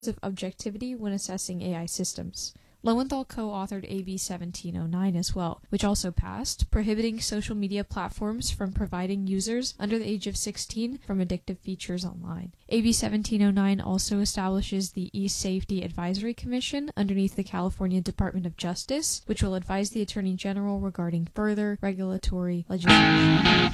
of objectivity when assessing AI systems. Lowenthal co-authored AB 1709 as well, which also passed, prohibiting social media platforms from providing users under the age of 16 from addictive features online. AB 1709 also establishes the E-Safety Advisory Commission underneath the California Department of Justice, which will advise the Attorney General regarding further regulatory legislation.